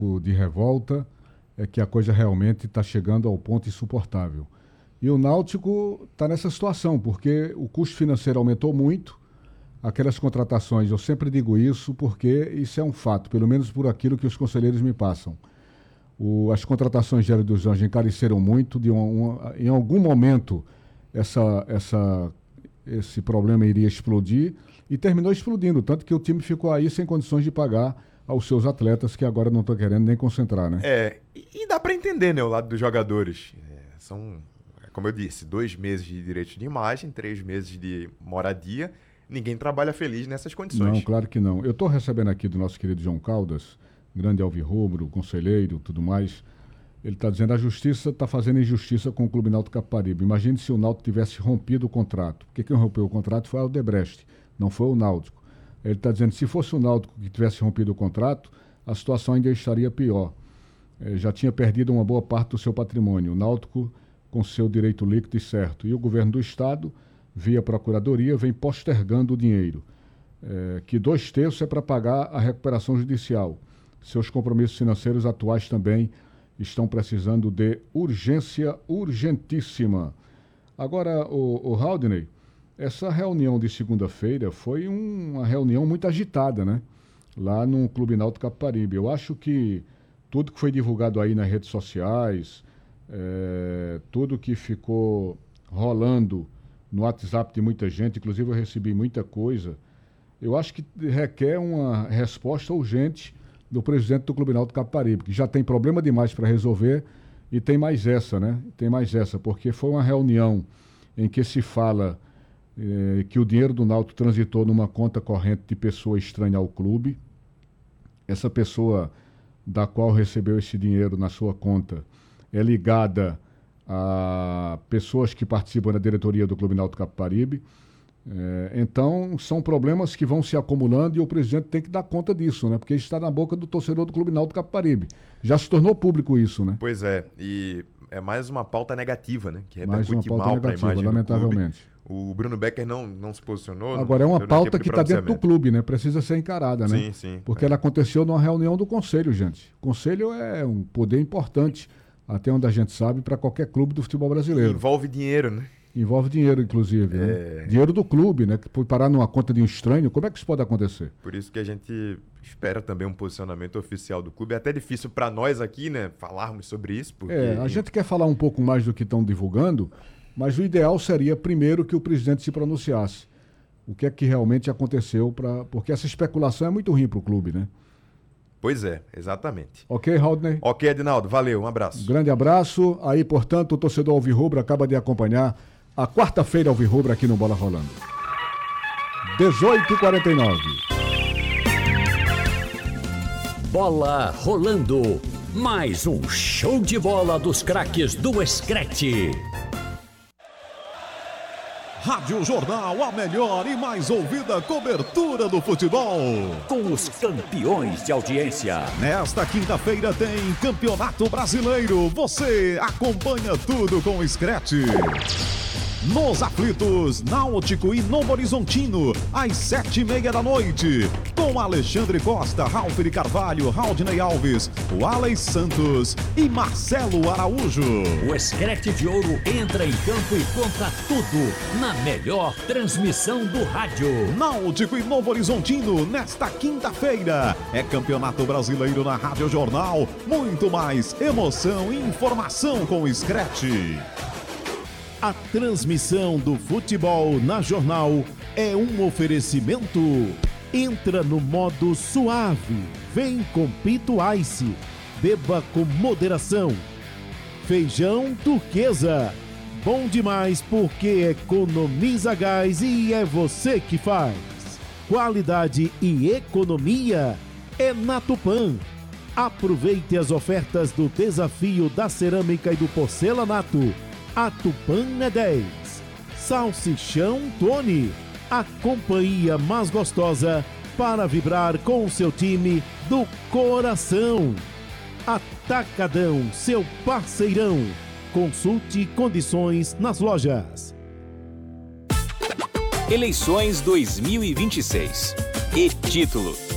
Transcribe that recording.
de revolta é que a coisa realmente está chegando ao ponto insuportável. E o Náutico está nessa situação, porque o custo financeiro aumentou muito, aquelas contratações, eu sempre digo isso, porque isso é um fato, pelo menos por aquilo que os conselheiros me passam. As contratações de Hélio dos Anjos encareceram muito, em algum momento esse problema iria explodir, e terminou explodindo, tanto que o time ficou aí sem condições de pagar aos seus atletas, que agora não estão querendo nem concentrar, né? E dá para entender, né, o lado dos jogadores. São, como eu disse, 2 meses de direito de imagem, 3 meses de moradia. Ninguém trabalha feliz nessas condições. Não, claro que não. Eu estou recebendo aqui do nosso querido João Caldas, grande alvirrubro, conselheiro, tudo mais. Ele está dizendo que a justiça está fazendo injustiça com o Clube Náutico Capibaribe. Imagine se o Náutico tivesse rompido o contrato. Porque quem rompeu o contrato foi a Odebrecht, não foi o Náutico. Ele está dizendo que se fosse o Náutico que tivesse rompido o contrato, a situação ainda estaria pior. Já tinha perdido uma boa parte do seu patrimônio. O Náutico com seu direito líquido e certo. E o governo do Estado, via Procuradoria, vem postergando o dinheiro. Que 2/3 é para pagar a recuperação judicial. Seus compromissos financeiros atuais também estão precisando de urgência urgentíssima. Agora, o Haldney, essa reunião de segunda-feira foi uma reunião muito agitada, né? Lá no Clube Náutico Capibaribe. Eu acho que tudo que foi divulgado aí nas redes sociais, tudo que ficou rolando no WhatsApp de muita gente, inclusive eu recebi muita coisa, eu acho que requer uma resposta urgente do presidente do Clube Náutico Capibaribe, que já tem problema demais para resolver, e tem mais essa, né? Tem mais essa, porque foi uma reunião em que se fala que o dinheiro do Náutico transitou numa conta corrente de pessoa estranha ao clube. Essa pessoa da qual recebeu esse dinheiro na sua conta é ligada a pessoas que participam da diretoria do Clube Náutico Capibaribe. Então, são problemas que vão se acumulando e o presidente tem que dar conta disso, né? Porque está na boca do torcedor do Clube Náutico Capibaribe. Já se tornou público isso, né? Pois é, e é mais uma pauta negativa, né? Que mais uma repercute pauta mal para a negativa, imagem lamentavelmente. do clube. O Bruno Becker não se posicionou. Agora, é uma deu pauta tempo de que está dentro do pronunciamento. clube, né? Precisa ser encarada, né? Sim, sim. Porque ela aconteceu numa reunião do conselho, gente. O conselho é um poder importante, até onde a gente sabe, para qualquer clube do futebol brasileiro. Envolve dinheiro, né? Envolve dinheiro, inclusive. Né? Dinheiro do clube, né? Que foi parar numa conta de um estranho. Como é que isso pode acontecer? Por isso que a gente espera também um posicionamento oficial do clube. É até difícil para nós aqui, né? Falarmos sobre isso. Porque... A gente quer falar um pouco mais do que estão divulgando, mas o ideal seria, primeiro, que o presidente se pronunciasse. O que é que realmente aconteceu, porque essa especulação é muito ruim para o clube, né? Pois é, exatamente. Ok, Haldney? Ok, Edinaldo. Valeu, um abraço. Grande abraço. Aí, portanto, o torcedor alvirrubro acaba de acompanhar a quarta-feira alvirrubra aqui no Bola Rolando. 18h49. Bola Rolando. Mais um show de bola dos craques do Screte. Rádio Jornal, a melhor e mais ouvida cobertura do futebol. Com os campeões de audiência. Nesta quinta-feira tem Campeonato Brasileiro. Você acompanha tudo com o Screte. Nos aflitos, Náutico e Novo Horizontino, às 7h30 da com Alexandre Costa, Ralf de Carvalho, Haldney Alves, Wallace Santos e Marcelo Araújo. O Screte de Ouro entra em campo e conta tudo na melhor transmissão do rádio. Náutico e Novo Horizontino, nesta quinta-feira. É Campeonato Brasileiro na Rádio Jornal. Muito mais emoção e informação com o Screte. A transmissão do futebol na Jornal é um oferecimento. Entra no modo suave. Vem com Pito Ice. Beba com moderação. Feijão turquesa. Bom demais porque economiza gás e é você que faz. Qualidade e economia é na Tupã. Aproveite as ofertas do desafio da cerâmica e do porcelanato. A Tupã é 10. Salsichão Tony. A companhia mais gostosa para vibrar com o seu time do coração. Atacadão, seu parceirão. Consulte condições nas lojas. Eleições 2026. E título: